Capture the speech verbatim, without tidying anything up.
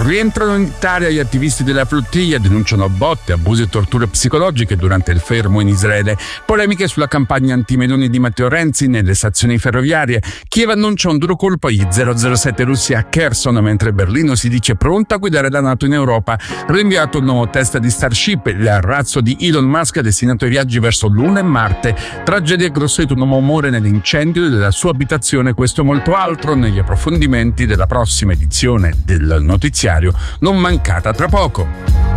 Rientrano in Italia gli attivisti della flottiglia, denunciano botte, abusi e torture psicologiche durante il fermo in Israele. Polemiche sulla campagna anti-Meloni di Matteo Renzi nelle stazioni ferroviarie. Kiev annuncia un duro colpo agli zero zero sette russi a Kherson, mentre Berlino si dice pronta a guidare la NATO in Europa. Rinviato il nuovo test di Starship, il razzo di Elon Musk destinato ai viaggi verso Luna e Marte. Tragedia e grosseto, un uomo muore nell'incendio della sua abitazione. Questo e molto altro negli approfondimenti della prossima edizione del notiziario, non mancata tra poco.